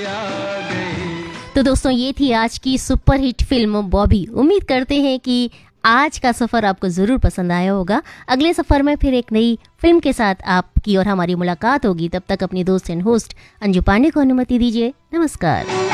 तो दोस्तों, ये थी आज की सुपरहिट फिल्म बॉबी। उम्मीद करते हैं कि आज का सफर आपको जरूर पसंद आया होगा। अगले सफर में फिर एक नई फिल्म के साथ आपकी और हमारी मुलाकात होगी। तब तक अपनी दोस्त एंड होस्ट अंजू पांडे को अनुमति दीजिए। नमस्कार।